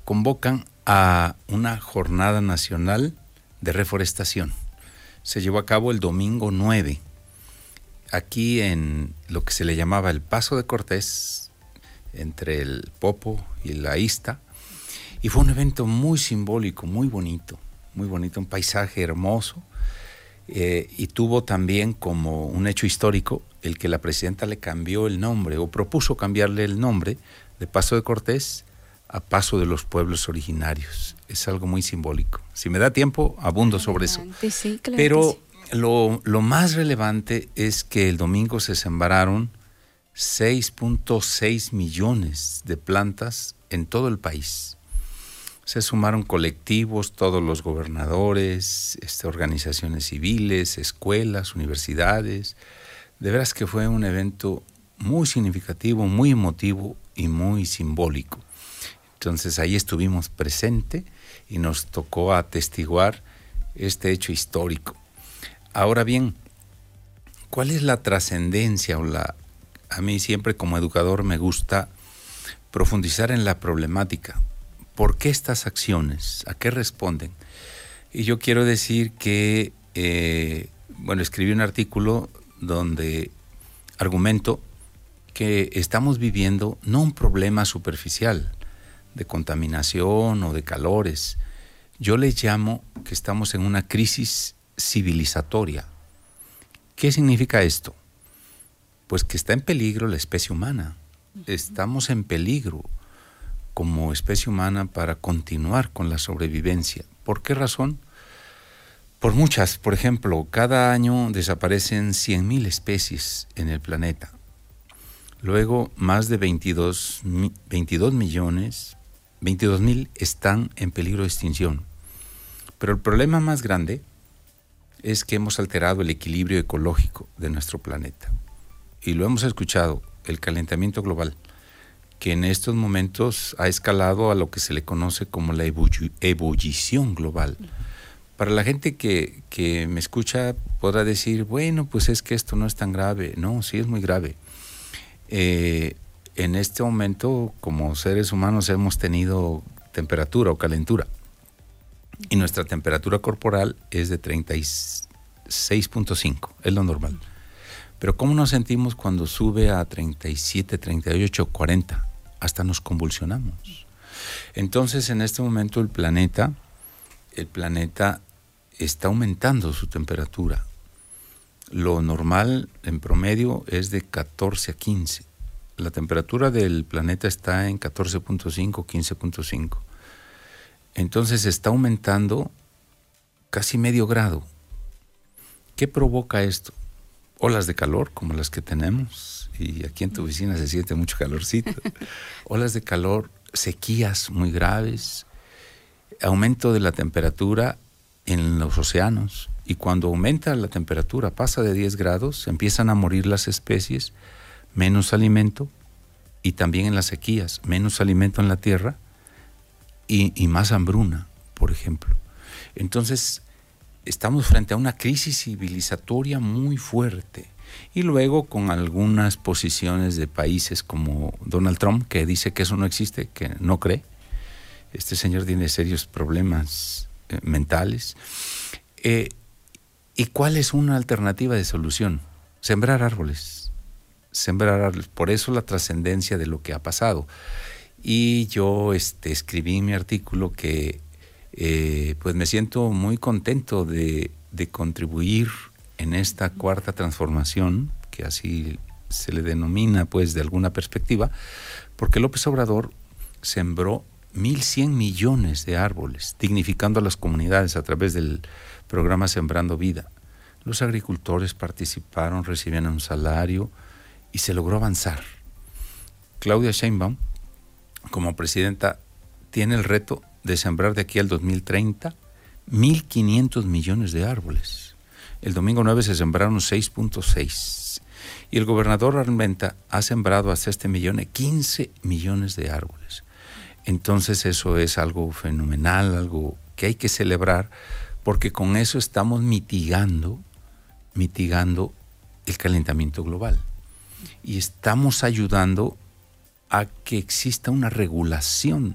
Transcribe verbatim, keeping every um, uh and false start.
convocan a una jornada nacional de reforestación. Se llevó a cabo el domingo nueve, aquí en lo que se le llamaba el Paso de Cortés, entre el Popo y la Ista, y fue un evento muy simbólico, muy bonito, muy bonito, un paisaje hermoso, eh, y tuvo también como un hecho histórico el que la presidenta le cambió el nombre, o propuso cambiarle el nombre de Paso de Cortés a Paso de los Pueblos Originarios. Es algo muy simbólico. Si me da tiempo, abundo sobre eso. Sí, claro. Pero sí. lo, lo más relevante es que el domingo se sembraron seis punto seis millones de plantas en todo el país. Se sumaron colectivos, todos los gobernadores, este, organizaciones civiles, escuelas, universidades. De veras que fue un evento muy significativo, muy emotivo y muy simbólico. Entonces ahí estuvimos presentes y nos tocó atestiguar este hecho histórico. Ahora bien, ¿cuál es la trascendencia o la... A mí siempre como educador me gusta profundizar en la problemática. ¿Por qué estas acciones? ¿A qué responden? Y yo quiero decir que, eh, bueno, escribí un artículo donde argumento que estamos viviendo no un problema superficial de contaminación o de calores. Yo le llamo que estamos en una crisis civilizatoria. ¿Qué significa esto? Pues que está en peligro la especie humana. Estamos en peligro como especie humana para continuar con la sobrevivencia. ¿Por qué razón? Por muchas. Por ejemplo, cada año desaparecen cien mil especies en el planeta. Luego, más de veintidós millones, veintidós mil están en peligro de extinción. Pero el problema más grande es que hemos alterado el equilibrio ecológico de nuestro planeta. Y lo hemos escuchado, el calentamiento global, que en estos momentos ha escalado a lo que se le conoce como la ebullición global. Para la gente que, que me escucha podrá decir, bueno, pues es que esto no es tan grave. No, sí es muy grave. Eh, en este momento, como seres humanos, hemos tenido temperatura o calentura. Y nuestra temperatura corporal es de treinta y seis punto cinco, es lo normal. Pero ¿cómo nos sentimos cuando sube a treinta y siete, treinta y ocho, cuarenta? Hasta nos convulsionamos. Entonces, en este momento el planeta, el planeta está aumentando su temperatura. Lo normal, en promedio, es de catorce a quince. La temperatura del planeta está en catorce punto cinco, quince punto cinco. Entonces, está aumentando casi medio grado. ¿Qué provoca esto? Olas de calor como las que tenemos, y aquí en tu oficina se siente mucho calorcito. Olas de calor, sequías muy graves, aumento de la temperatura en los océanos, y cuando aumenta la temperatura, pasa de diez grados, empiezan a morir las especies, menos alimento, y también en las sequías, menos alimento en la tierra y, y más hambruna, por ejemplo. Entonces, estamos frente a una crisis civilizatoria muy fuerte. Y luego con algunas posiciones de países como Donald Trump, que dice que eso no existe, que no cree. Este señor tiene serios problemas eh, mentales. Eh, ¿Y cuál es una alternativa de solución? Sembrar árboles. Sembrar árboles. Por eso la trascendencia de lo que ha pasado. Y yo este, escribí en mi artículo que Eh, pues me siento muy contento de, de contribuir en esta cuarta transformación, que así se le denomina pues de alguna perspectiva, porque López Obrador sembró mil cien millones de árboles, dignificando a las comunidades a través del programa Sembrando Vida. Los agricultores participaron, recibían un salario y se logró avanzar. Claudia Sheinbaum, como presidenta, tiene el reto de sembrar de aquí al dos mil treinta mil quinientos millones de árboles. El domingo nueve se sembraron seis punto seis. Y el gobernador Armenta ha sembrado hasta este millón quince millones de árboles. Entonces eso es algo fenomenal, algo que hay que celebrar, porque con eso estamos mitigando, mitigando el calentamiento global. Y estamos ayudando a que exista una regulación